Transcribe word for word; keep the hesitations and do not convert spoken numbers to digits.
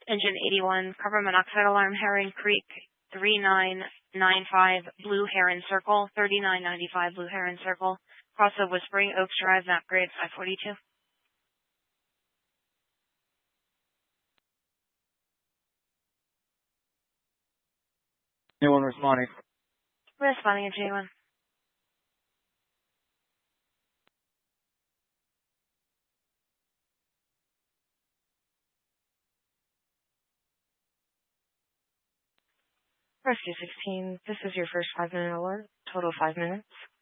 Engine eighty-one, carbon monoxide alarm, Herring Creek, three nine nine five Blue Heron Circle, thirty-nine ninety-five Blue Heron Circle, cross of Whispering Oaks Drive, map grade five forty-two. Anyone responding? Responding at J one. Rescue sixteen, this is your first five minute alert, total five minutes.